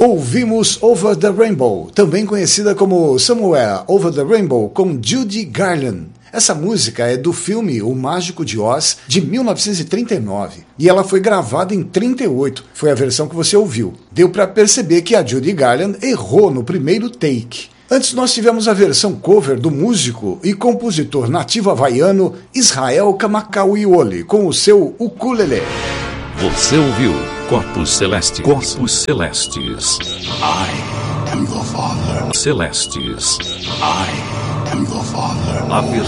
Ouvimos Over the Rainbow, também conhecida como Somewhere Over the Rainbow, com Judy Garland. Essa música é do filme O Mágico de Oz, de 1939, e ela foi gravada em 38, foi a versão que você ouviu. Deu para perceber que a Judy Garland errou no primeiro take. Antes nós tivemos a versão cover do músico e compositor nativo havaiano Israel Kamakawiwo'ole, com o seu ukulele. Você ouviu Corpos Celestes. Corpos Celestes. I am your father. Celestes. I am your father. A versão